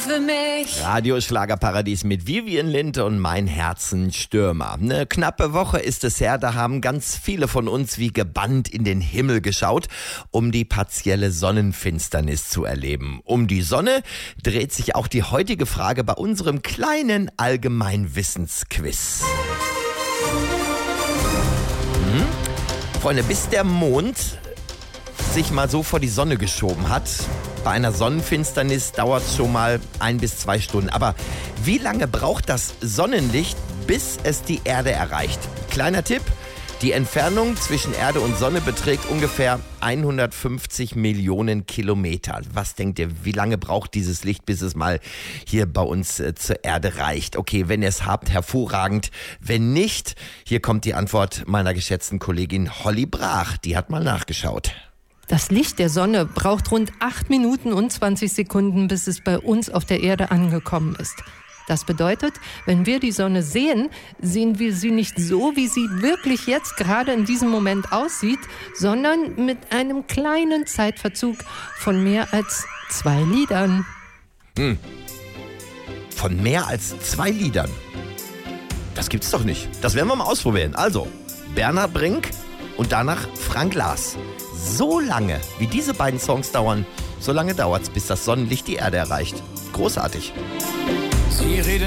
für mich. Radio Schlagerparadies mit Vivian Linde und Mein Herzenstürmer. Eine knappe Woche ist es her, da haben ganz viele von uns wie gebannt in den Himmel geschaut, um die partielle Sonnenfinsternis zu erleben. Um die Sonne dreht sich auch die heutige Frage bei unserem kleinen Allgemeinwissensquiz. Freunde, bis der Mond sich mal so vor die Sonne geschoben hat, bei einer Sonnenfinsternis dauert es schon mal 1 bis 2 Stunden. Aber wie lange braucht das Sonnenlicht, bis es die Erde erreicht? Kleiner Tipp, die Entfernung zwischen Erde und Sonne beträgt ungefähr 150 Millionen Kilometer. Was denkt ihr, wie lange braucht dieses Licht, bis es mal hier bei uns zur Erde reicht? Okay, wenn ihr es habt, hervorragend. Wenn nicht, hier kommt die Antwort meiner geschätzten Kollegin Holly Brach. Die hat mal nachgeschaut. Das Licht der Sonne braucht rund 8 Minuten und 20 Sekunden, bis es bei uns auf der Erde angekommen ist. Das bedeutet, wenn wir die Sonne sehen, sehen wir sie nicht so, wie sie wirklich jetzt gerade in diesem Moment aussieht, sondern mit einem kleinen Zeitverzug von mehr als 2 Lidern. Von mehr als 2 Lidern? Das gibt's doch nicht. Das werden wir mal ausprobieren. Also, Bernhard Brink und danach Frank Lars. So lange, wie diese beiden Songs dauern, so lange dauert's, bis das Sonnenlicht die Erde erreicht. Großartig. Sie redet